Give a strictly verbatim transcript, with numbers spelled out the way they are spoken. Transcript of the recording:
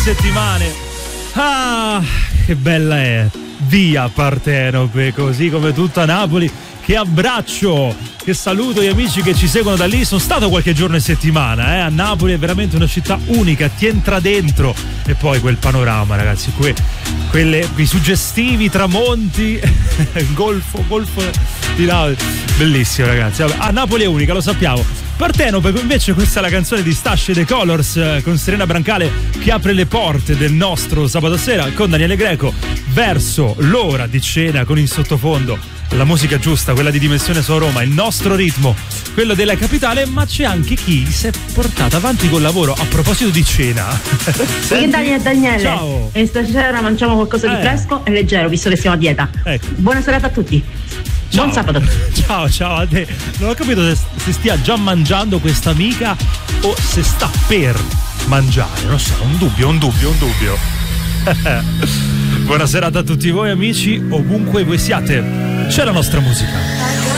settimane. Ah, che bella è via Partenope, così come tutta Napoli. Che abbraccio, che saluto gli amici che ci seguono da lì. Sono stato qualche giorno in settimana, eh? A Napoli è veramente una città unica, ti entra dentro. E poi quel panorama, ragazzi, que, quelle, i suggestivi tramonti, golfo, golfo di là, bellissimo, ragazzi. Vabbè, a Napoli è unica, lo sappiamo. Partenope, invece, questa è la canzone di Stash e The Colors con Serena Brancale che apre le porte del nostro sabato sera con Daniele Greco verso l'ora di cena con in sottofondo la musica giusta, quella di Dimensione Solo Roma, il nostro ritmo, quello della capitale, ma c'è anche chi si è portato avanti col lavoro. A proposito di cena, Senti, Daniele, Daniele, ciao. E stasera mangiamo qualcosa Eh. di fresco e leggero, visto che siamo a dieta. Ecco. Buona serata a tutti. Ciao. Buon sabato. Ciao, ciao a te. Non ho capito se, se stia già mangiando questa amica o se sta per mangiare. Non so, un dubbio, un dubbio, un dubbio. Buona serata a tutti voi amici, ovunque voi siate. C'è la nostra musica.